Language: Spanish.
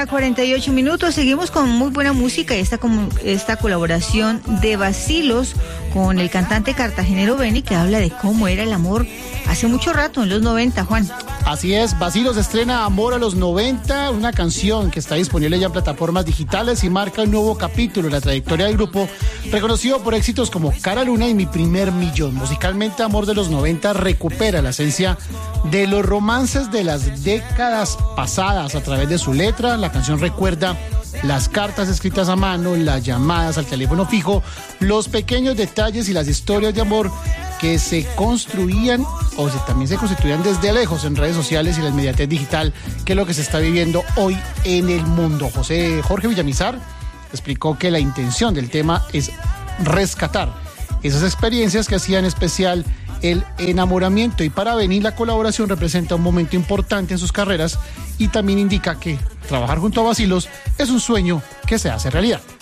8:48. Seguimos con muy buena música y esta colaboración de Vacilos con el cantante cartagenero Benny, que habla de cómo era el amor hace mucho rato, en los 90, Juan. Así es, Vacilos estrena Amor a los 90, una canción que está disponible ya en plataformas digitales y marca un nuevo capítulo en la trayectoria del grupo, reconocido por éxitos como Cara Luna y Mi Primer Millón. Musicalmente, Amor de los 90 recupera la esencia de los romances de las décadas pasadas a través de su letra. La canción recuerda las cartas escritas a mano, las llamadas al teléfono fijo, los pequeños detalles y las historias de amor que se construían también se constituían desde lejos en redes sociales y la inmediatez digital, que es lo que se está viviendo hoy en el mundo. Jorge Villamizar explicó que la intención del tema es rescatar esas experiencias que hacían especial el enamoramiento, y para Benny la colaboración representa un momento importante en sus carreras y también indica que trabajar junto a Vacilos es un sueño que se hace realidad.